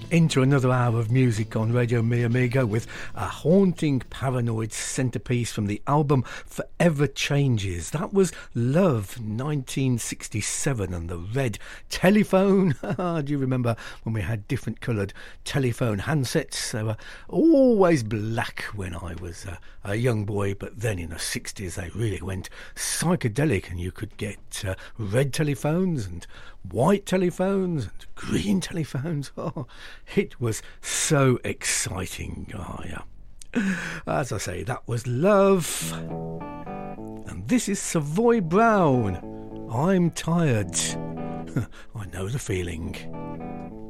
Into another hour of music on Radio Mi Amigo with a haunting Paranoid centrepiece from the album Forever Changes. That was Love, 1967, and the red telephone. Do you remember when we had different coloured telephone handsets? They were always black when I was a young boy, but then in the 60s they really went psychedelic, and you could get red telephones and white telephones and green telephones. Oh, it was so exciting. Oh, yeah. As I say, that was Love. And this is Savoy Brown. I'm tired. I know the feeling.